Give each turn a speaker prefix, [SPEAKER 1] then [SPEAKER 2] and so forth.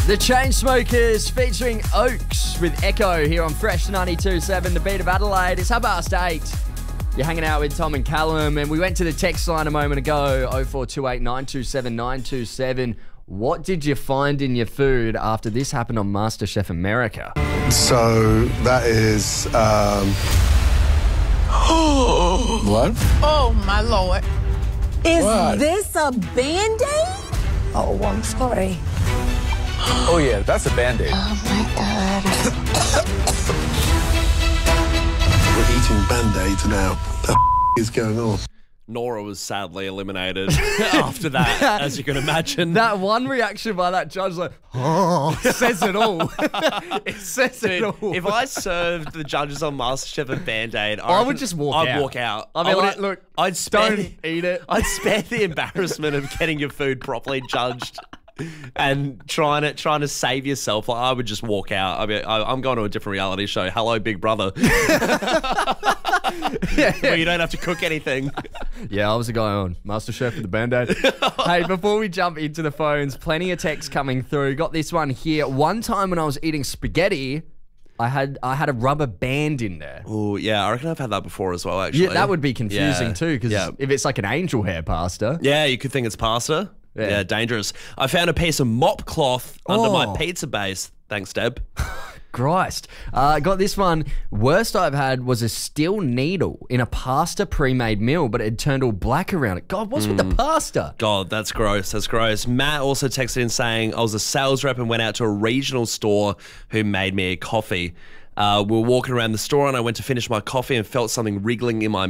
[SPEAKER 1] The Chainsmokers featuring Oaks with Echo here on Fresh 92.7, the beat of Adelaide. It's 8:30. You're hanging out with Tom and Callum, and we went to the text line a moment ago, 0428 927 927. What did you find in your food after this happened on MasterChef America?
[SPEAKER 2] So that is... What?
[SPEAKER 3] Oh, my Lord.
[SPEAKER 4] Is
[SPEAKER 2] What?
[SPEAKER 4] this a Band-Aid? Oh, I'm sorry.
[SPEAKER 2] Oh, yeah, that's a Band-Aid.
[SPEAKER 4] Oh, my God.
[SPEAKER 2] We're eating Band-Aids now. The is going on?
[SPEAKER 5] Nora was sadly eliminated after that, as you can imagine.
[SPEAKER 1] That one reaction by that judge, like, oh, says it all. It says it all.
[SPEAKER 5] If I served the judges on MasterChef a Band-Aid,
[SPEAKER 1] I would just walk out.
[SPEAKER 5] I'd walk out.
[SPEAKER 1] I'd be like, look,
[SPEAKER 5] I'd spare,
[SPEAKER 1] don't eat it.
[SPEAKER 5] I'd spare the embarrassment of getting your food properly judged and trying to save yourself. Like, I would just walk out. I'm going to a different reality show. Hello, Big Brother. Where you don't have to cook anything.
[SPEAKER 1] Yeah, I was a guy on MasterChef with the Band-Aid. Hey, before we jump into the phones, plenty of texts coming through. Got this one here. One time when I was eating spaghetti, I had a rubber band in there.
[SPEAKER 5] Oh, yeah, I reckon I've had that before as well, actually.
[SPEAKER 1] Yeah, that would be confusing
[SPEAKER 5] Yeah.
[SPEAKER 1] too, because
[SPEAKER 5] Yeah.
[SPEAKER 1] if it's like an angel hair pasta.
[SPEAKER 5] Yeah, you could think it's pasta.
[SPEAKER 1] Yeah.
[SPEAKER 5] Yeah, dangerous. I found a piece of mop cloth under my
[SPEAKER 1] Oh.
[SPEAKER 5] pizza base. Thanks, Deb.
[SPEAKER 1] Christ. Got this one. Worst I've had was a steel needle in a pasta pre-made meal, but it had turned all black around it. God, what's with the pasta?
[SPEAKER 5] God, that's gross. That's gross. Matt also texted in saying, I was a sales rep and went out to a regional store who made me a coffee. We were walking around the store and I went to finish my coffee and felt something wriggling in my